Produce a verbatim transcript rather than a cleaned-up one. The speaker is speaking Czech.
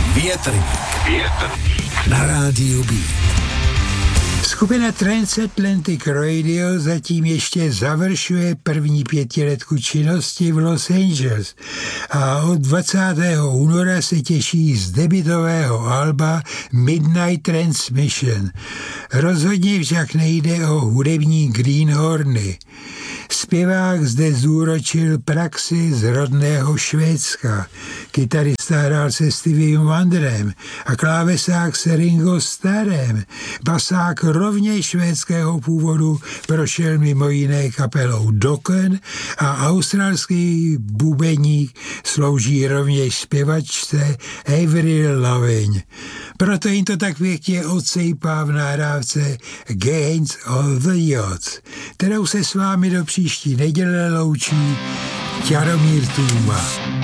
Větrník. Větrník. Na rádiu B. Skupina Transatlantic Radio zatím ještě završuje první pětiletku činnosti v Los Angeles a od dvacátého února se těší z debutového alba Midnight Transmission. Rozhodně však nejde o hudební greenhorny. Zpěvák zde zúročil praxi z rodného Švédska. Kytarista hrál se Steviem Wonderem a klávesák se Ringo Starrem. Basák rovněž švédského původu prošel mimo jiné kapelou Dokken a australský bubeník slouží rovněž zpěvačce Avril Lavigne. Proto jim to tak pěkně odsejpá v nahrávce Gains of the Odds, kterou se s vámi do příští neděle loučí Jaromír Tůma.